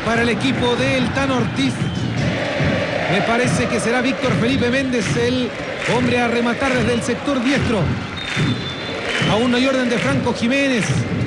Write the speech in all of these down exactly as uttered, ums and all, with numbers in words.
para el equipo del Tano Ortiz. Me parece que será Víctor Felipe Méndez el hombre a rematar desde el sector diestro. Aún no hay orden de Franco Jiménez.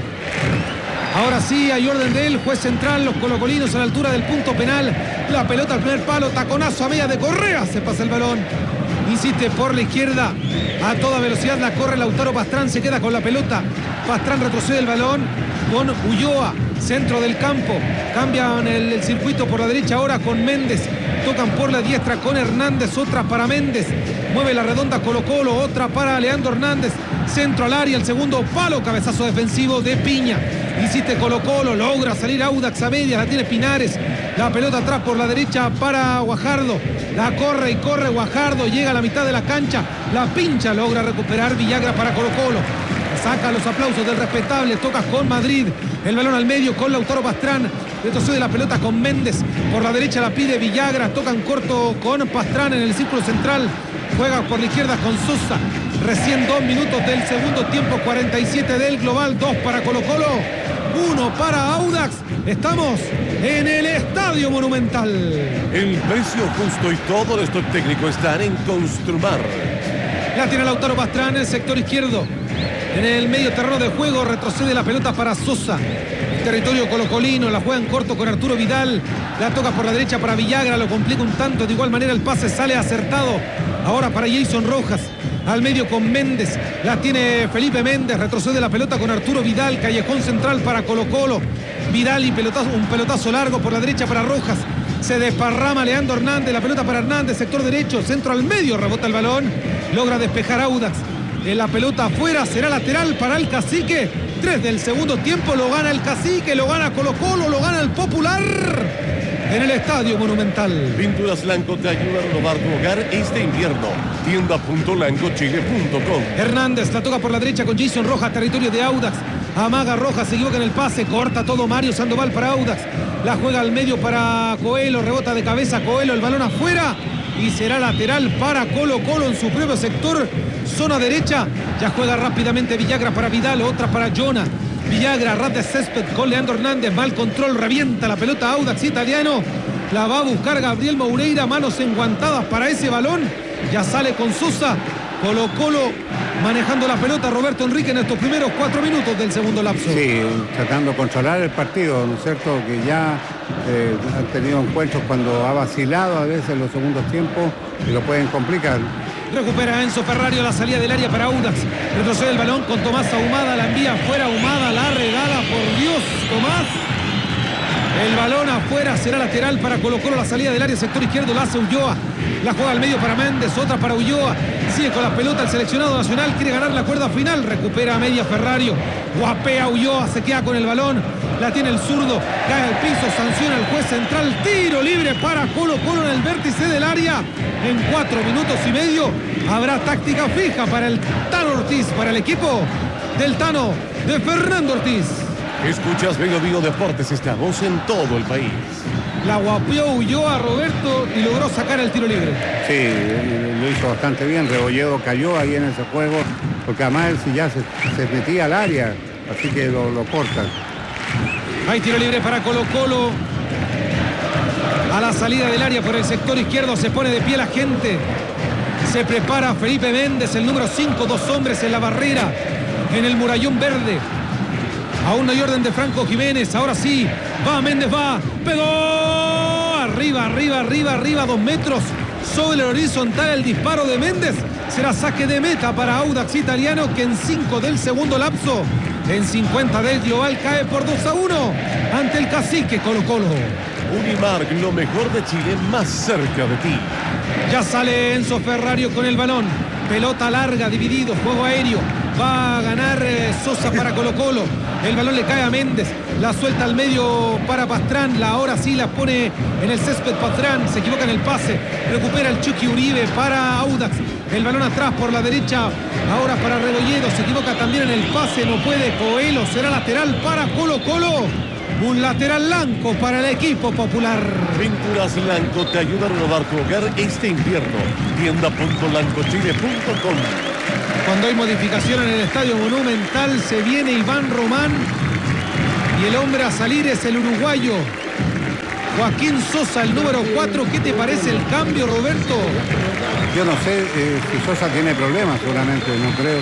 Ahora sí hay orden de él, juez central, los colocolinos a la altura del punto penal. La pelota al primer palo, taconazo a media de Correa, se pasa el balón. Insiste por la izquierda, a toda velocidad la corre Lautaro Pastrán, se queda con la pelota. Pastrán retrocede el balón con Ulloa, centro del campo. Cambian el, el circuito por la derecha ahora con Méndez. Tocan por la diestra con Hernández, otra para Méndez. Mueve la redonda Colo-Colo, otra para Leandro Hernández. Centro al área, el segundo palo, cabezazo defensivo de Piña. Insiste Colo-Colo, logra salir Audax a media, la tiene Pinares. La pelota atrás por la derecha para Guajardo. La corre y corre Guajardo, llega a la mitad de la cancha. La pincha, logra recuperar Villagra para Colo-Colo. Saca los aplausos del respetable, toca con Madrid. El balón al medio con Lautaro Pastrán. Retrocede la pelota con Méndez. Por la derecha la pide Villagra. Tocan corto con Pastrán en el círculo central. Juega por la izquierda con Sosa. Recién dos minutos del segundo tiempo. cuarenta y siete del global. Dos para Colo-Colo. Uno para Audax. Estamos en el Estadio Monumental. El precio justo y todo el stock técnico están en Construmar. La tiene Lautaro Pastrán en el sector izquierdo. En el medio terreno de juego retrocede la pelota para Sosa. El territorio colocolino, la juega en corto con Arturo Vidal. La toca por la derecha para Villagra, lo complica un tanto. De igual manera el pase sale acertado. Ahora para Jason Rojas. Al medio con Méndez. La tiene Felipe Méndez. Retrocede la pelota con Arturo Vidal. Callejón central para Colo-Colo. Vidal y pelotazo, un pelotazo largo por la derecha para Rojas. Se desparrama Leandro Hernández. La pelota para Hernández, sector derecho. Centro al medio, rebota el balón. Logra despejar Audax. En la pelota afuera, será lateral para el Cacique. Tres del segundo tiempo, lo gana el Cacique, lo gana Colo-Colo, lo gana el Popular en el Estadio Monumental. Pinturas Lanco te ayuda a renovar tu hogar este invierno. tienda punto lanco chile punto com. Hernández la toca por la derecha con Jason Rojas, territorio de Audax. Amaga Rojas, se equivoca en el pase, corta todo Mario Sandoval para Audax. La juega al medio para Coelho, rebota de cabeza Coelho, el balón afuera. Y será lateral para Colo-Colo en su propio sector, zona derecha. Ya juega rápidamente Villagra para Vidal, otra para Jonah. Villagra, ras de césped con Leandro Hernández, mal control, revienta la pelota Audax italiano. La va a buscar Gabriel Moureira, manos enguantadas para ese balón. Ya sale con Sosa. Colo-Colo manejando la pelota, Roberto Enrique, en estos primeros cuatro minutos del segundo lapso. Sí, tratando de controlar el partido, ¿no es cierto? Que ya eh, han tenido encuentros cuando ha vacilado a veces en los segundos tiempos y lo pueden complicar. Recupera Enzo Ferrario la salida del área para Audax. Retrocede el balón con Tomás Ahumada, la envía afuera, Ahumada la regala, por Dios, Tomás. El balón afuera, será lateral para Colo-Colo, la salida del área, sector izquierdo, la hace Ulloa. La juega al medio para Méndez, otra para Ulloa. Sigue con la pelota el seleccionado nacional, quiere ganar la cuerda final, recupera a media Ferrario. Guapea Ulloa, se queda con el balón. La tiene el zurdo, cae al piso, sanciona el juez central. Tiro libre para Colo-Colo en el vértice del área. En cuatro minutos y medio habrá táctica fija para el Tano Ortiz, para el equipo del Tano de Fernando Ortiz. Escuchas Vega Vigo Deportes, estamos en todo el país. La guapeó Ulloa, Roberto, y logró sacar el tiro libre. Sí, lo hizo bastante bien. Rebolledo cayó ahí en ese juego, porque además él sí ya se, se metía al área, así que lo, lo cortan. Hay tiro libre para Colo-Colo. A la salida del área por el sector izquierdo se pone de pie la gente. Se prepara Felipe Méndez, el número cinco, dos hombres en la barrera, en el murallón verde. Aún no hay orden de Franco Jiménez. Ahora sí, va Méndez, va, pegó. Arriba, arriba, arriba, arriba, dos metros sobre el horizontal el disparo de Méndez. Será saque de meta para Audax italiano, que en cinco del segundo lapso, en cincuenta del global, cae por dos a uno ante el Cacique Colo-Colo. Unimark, lo mejor de Chile, más cerca de ti. Ya sale Enzo Ferrario con el balón. Pelota larga, dividido, juego aéreo. Va a ganar eh, Sosa para Colo-Colo. El balón le cae a Méndez. La suelta al medio para Pastrán. La ahora sí la pone en el césped Pastrán. Se equivoca en el pase. Recupera el Chucky Uribe para Audax. El balón atrás por la derecha. Ahora para Rebolledo. Se equivoca también en el pase. No puede. Coelho será lateral para Colo-Colo. Un lateral blanco para el equipo popular. Pinturas Lanco te ayuda a renovar tu hogar este invierno. tienda punto lanco chile punto com. Cuando hay modificación en el Estadio Monumental, se viene Iván Román y el hombre a salir es el uruguayo Joaquín Sosa, el número cuatro. ¿Qué te parece el cambio, Roberto? Yo no sé eh, si Sosa tiene problemas, seguramente, no creo.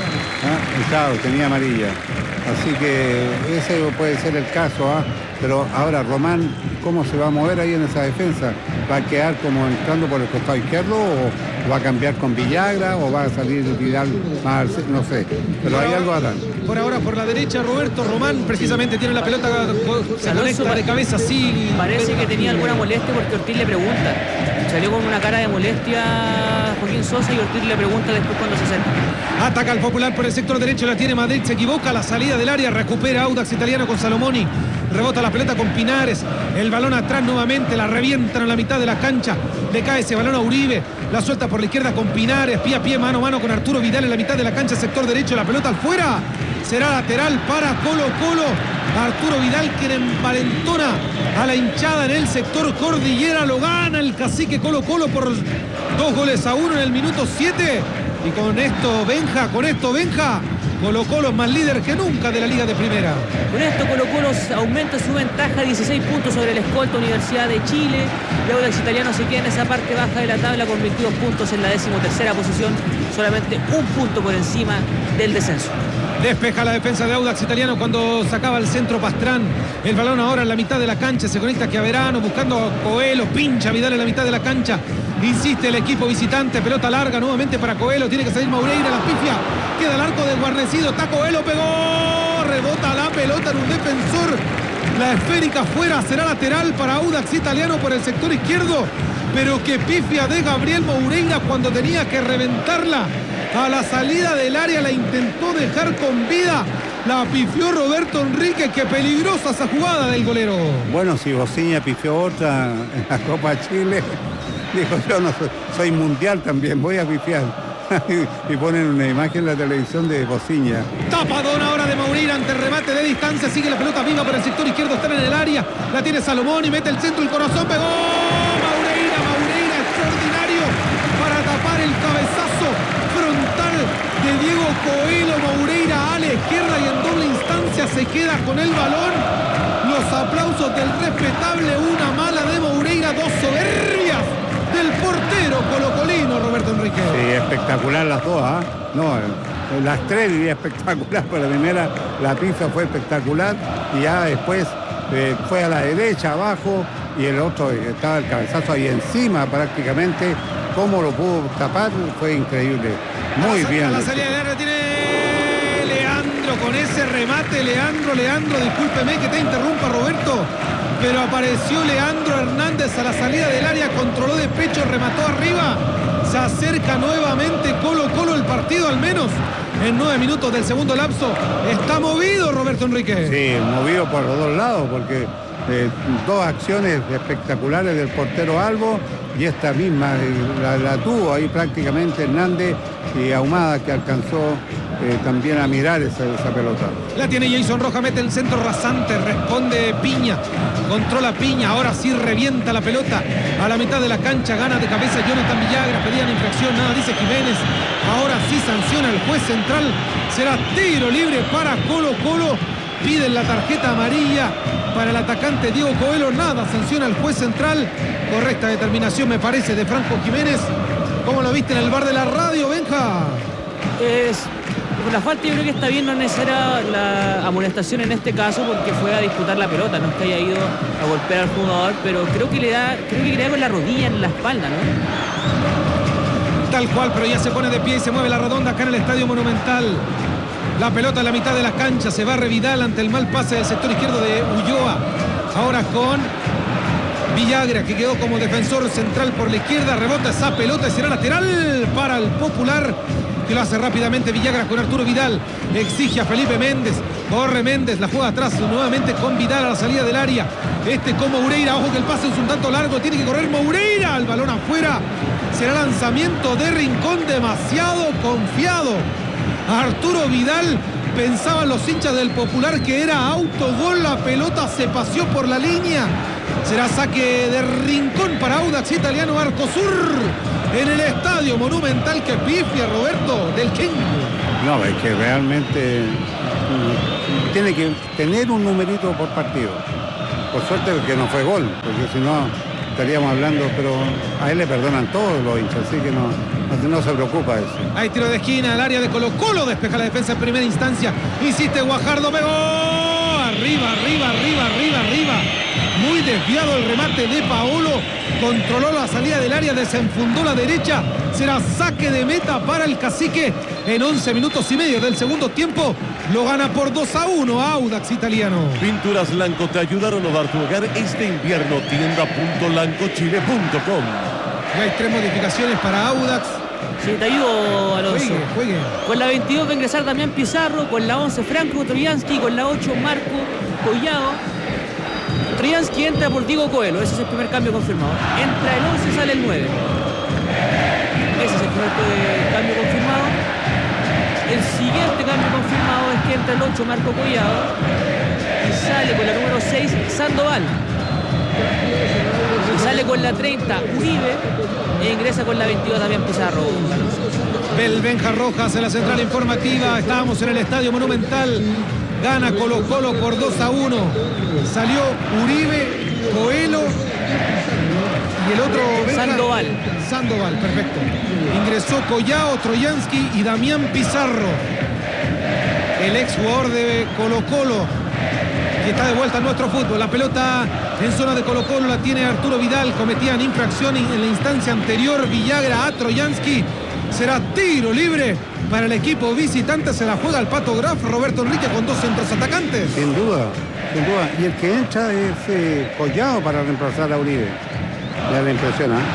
¿Ah? Claro, tenía amarilla. Así que ese puede ser el caso, ¿ah? Pero ahora Román, ¿cómo se va a mover ahí en esa defensa? ¿Va a quedar como entrando por el costado izquierdo o va a cambiar con Villagra o va a salir Vidal más? No sé, pero hay algo a dar. Por ahora por la derecha, Roberto. Román precisamente tiene la pelota, se conecta de cabeza, sí. Parece que tenía alguna molestia porque Ortiz le pregunta. Salió con una cara de molestia Joaquín Sosa y Ortiz le pregunta después cuando se acerca. Ataca al Popular por el sector derecho, la tiene Madrid, se equivoca, la salida del área, recupera Audax Italiano con Salomoni, rebota la pelota con Pinares, el balón atrás nuevamente, la revientan a la mitad de la cancha, le cae ese balón a Uribe, la suelta por la izquierda con Pinares, pie a pie, mano a mano con Arturo Vidal en la mitad de la cancha, sector derecho, la pelota afuera, será lateral para Colo Colo. Arturo Vidal que envalentona a la hinchada en el sector cordillera, lo gana el cacique Colo Colo por dos goles a uno en el minuto siete. Y con esto Benja, con esto Benja, Colo Colo es más líder que nunca de la Liga de Primera. Con esto Colo Colo aumenta su ventaja a dieciséis puntos sobre el escolta Universidad de Chile. Y Audax Italiano se queda en esa parte baja de la tabla con veintidós puntos en la decimotercera posición, solamente un punto por encima del descenso. Despeja la defensa de Audax Italiano cuando sacaba el centro Pastrán. El balón ahora en la mitad de la cancha. Se conecta Chiaverano buscando a Coelho. Pincha Vidal en la mitad de la cancha. Insiste el equipo visitante. Pelota larga nuevamente para Coelho. Tiene que salir Moureira. La pifia. Queda el arco desguarnecido. Está Coelho. Pegó. Rebota la pelota en un defensor. La esférica fuera. Será lateral para Audax Italiano por el sector izquierdo. Pero qué pifia de Gabriel Moureira cuando tenía que reventarla. A la salida del área la intentó dejar con vida. La pifió Roberto Enrique. Qué peligrosa esa jugada del golero. Bueno, si Bociña pifió otra en la Copa Chile, dijo yo no soy, soy mundial también, voy a pifiar. Y ponen una imagen en la televisión de Bociña. Tapadón ahora de Moureira ante remate de distancia. Sigue la pelota viva por el sector izquierdo. Están en el área. La tiene Salomón y mete el centro, el corazón. Pegó Moureira. Moureira extraordinario para tapar el cabezazo frontal de Diego Coelho. Moureira a la izquierda y en doble instancia se queda con el balón. Los aplausos del respetable. Una mala de Moureira, dos soberbias del portero colocolino, Roberto Enrique. Sí, espectacular las dos, ¿ah? ¿eh? No, las tres diría espectacular, pero la primera, la pifia fue espectacular y ya después eh, fue a la derecha, abajo, y el otro estaba el cabezazo ahí encima prácticamente. Cómo lo pudo tapar fue increíble. Muy la bien. La salida del área tiene Leandro con ese remate. Leandro, Leandro, discúlpeme que te interrumpa, Roberto, pero apareció Leandro Hernández a la salida del área, controló de pecho, remató arriba. Se acerca nuevamente Colo Colo, el partido al menos en nueve minutos del segundo lapso. Está movido, Roberto Enrique. Sí, movido por los dos lados, porque eh, dos acciones espectaculares del portero Albo y esta misma eh, la, la tuvo ahí prácticamente Hernández y Ahumada, que alcanzó eh, también a mirar esa, esa pelota. La tiene Jason Rojas, mete el centro rasante, responde Piña, controla Piña, ahora sí revienta la pelota a la mitad de la cancha, gana de cabeza Jonathan Villagra, pedían infracción, nada dice Jiménez, ahora sí sanciona el juez central, será tiro libre para Colo Colo, piden la tarjeta amarilla para el atacante Diego Coelho, nada, sanciona el juez central, correcta determinación me parece de Franco Jiménez. ¿Cómo lo viste en el bar de la radio, Benja? Es, por la falta yo creo que está bien, no es necesaria la amonestación en este caso porque fue a disputar la pelota, no es que haya ido a golpear al jugador, pero creo que le da, creo que le da con la rodilla en la espalda, ¿no? Tal cual, pero ya se pone de pie y se mueve la redonda acá en el Estadio Monumental. La pelota en la mitad de la cancha, se va Vidal ante el mal pase del sector izquierdo de Ulloa. Ahora con Villagra, que quedó como defensor central por la izquierda, rebota esa pelota y será lateral para el Popular, que lo hace rápidamente Villagra con Arturo Vidal, exige a Felipe Méndez, corre Méndez, la juega atrás nuevamente con Vidal a la salida del área, este con Moureira, ojo que el pase es un tanto largo, tiene que correr Moureira, el balón afuera, será lanzamiento de Rincón, demasiado confiado. Arturo Vidal, pensaban los hinchas del Popular que era autogol, la pelota se paseó por la línea. Será saque de Rincón para Audax Italiano, Arcosur, en el Estadio Monumental. Que pifia, Roberto, del King. No, es que realmente tiene que tener un numerito por partido. por suerte que no fue gol, porque si no estaríamos hablando, pero a él le perdonan todos los hinchas, así que no, no, no se preocupa eso. Hay tiro de esquina al área de Colo Colo, despeja la defensa en primera instancia, insiste Guajardo, pegó, arriba, arriba, arriba, arriba, arriba, muy desviado el remate de Paolo, controló la salida del área, desenfundó la derecha, será saque de meta para el Cacique en once minutos y medio del segundo tiempo, lo gana por dos a uno Audax Italiano. Pinturas Lanco te ayuda a renovar tu hogar este invierno. Tienda punto lancochile punto com. Y hay tres modificaciones para Audax. Sí, te ayudo, Alonso. Juegue, juegue. Con la veintidós va a ingresar Damián Pizarro, con la once Franco Troyansky, con la ocho Marco Collado. Troyansky entra por Diego Coelho, ese es el primer cambio confirmado. Entra el once, sale el nueve. Ese es el primer eh, cambio confirmado. El siguiente cambio confirmado es que entra el ocho Marco Collado y sale con la número seis Sandoval. Y sale con la treinta Uribe e ingresa con la veintidós Damián Pizarro. Belbenja Rojas en la central informativa. Estábamos en el Estadio Monumental. Gana Colo Colo por dos a uno. Salió Uribe, Coelho y el otro Benja, Sandoval. Sandoval, perfecto. Ingresó Collao, Troyansky y Damián Pizarro, el ex jugador de Colo Colo, que está de vuelta en nuestro fútbol. La pelota en zona de Colo Colo la tiene Arturo Vidal. Cometían infracción en la instancia anterior. Villagra a Troyansky. Será tiro libre para el equipo visitante. Se la juega el Pato Graf, Roberto Enrique, con dos centros atacantes. Sin duda, sin duda. Y el que entra es eh, Collado para reemplazar a Uribe. Me da la impresión, ¿eh?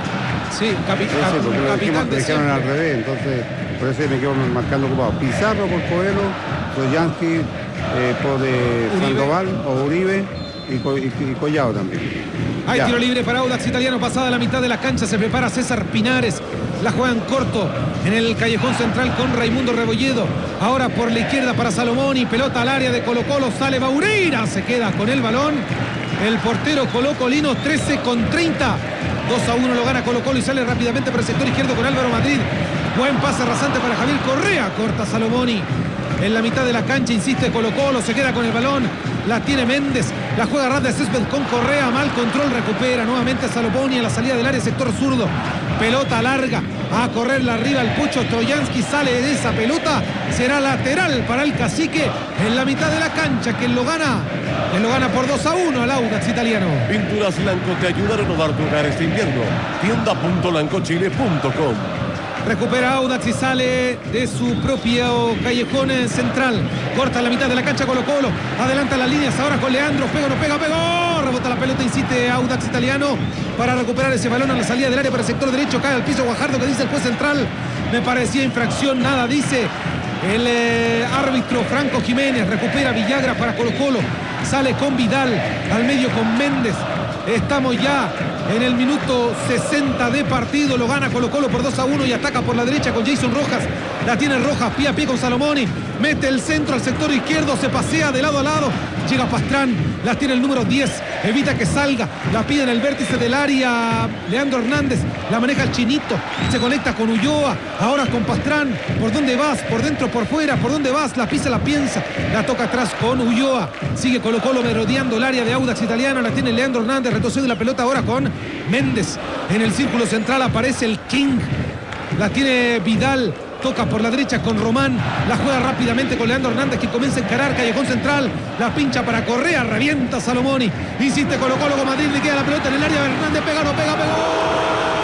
Sí, sí, capi Ese, porque lo capitán dijimos, de dijeron siempre. al revés, entonces por eso me quedo marcando ocupado. Pizarro por Coelho, Troyansky eh, por eh, Sandoval o Uribe y, Co y, y Collado también. Hay Ya. tiro libre para Audax Italiano, pasada la mitad de la cancha, se prepara César Pinares, la juegan corto en el callejón central con Raimundo Rebolledo, ahora por la izquierda para Salomón y pelota al área de Colo Colo, sale Baureira, se queda con el balón, el portero colocolino, trece con treinta, dos a uno lo gana Colo Colo y sale rápidamente por el sector izquierdo con Álvaro Madrid, buen pase rasante para Javier Correa, corta Salomoni. En la mitad de la cancha insiste Colo Colo, se queda con el balón, la tiene Méndez, la juega ras de césped con Correa, mal control, recupera nuevamente Salomoni en la salida del área, sector zurdo, pelota larga, a correrla arriba el Pucho Troyansky, sale de esa pelota, será lateral para el Cacique en la mitad de la cancha, quien lo gana, quien lo gana por dos a uno al Audax Italiano. Pinturas Lanco te ayuda a renovar tu hogar este invierno. Tienda punto lancochile punto com. Recupera Audax y sale de su propio callejón central. Corta la mitad de la cancha Colo Colo. Adelanta las líneas ahora con Leandro. Pega, no pega, pegó. Rebota la pelota, insiste Audax Italiano para recuperar ese balón a la salida del área para el sector derecho. Cae al piso Guajardo, que dice el juez central. Me parecía infracción, nada dice el eh, árbitro Franco Jiménez. Recupera Villagra para Colo Colo. Sale con Vidal al medio con Méndez. Estamos ya en el minuto sesenta de partido, lo gana Colo Colo por dos a uno y ataca por la derecha con Jason Rojas. La tiene Rojas, pie a pie con Salomoni. Mete el centro al sector izquierdo, se pasea de lado a lado. Llega Pastrán, la tiene el número diez, evita que salga. La pide en el vértice del área Leandro Hernández, la maneja el Chinito. Se conecta con Ulloa, ahora con Pastrán. ¿Por dónde vas? ¿Por dentro, por fuera? ¿Por dónde vas? La pisa, la piensa. La toca atrás con Ulloa. Sigue Colo Colo merodeando el área de Audax Italiano. La tiene Leandro Hernández, retrocede la pelota ahora con Méndez. En el círculo central aparece el King. La tiene Vidal. Toca por la derecha con Román. La juega rápidamente con Leandro Hernández, que comienza a encarar callejón central. La pincha para Correa. Revienta Salomoni. Insiste Colo Colo con Madrid. Le queda la pelota en el área. Hernández pega, no pega, pega.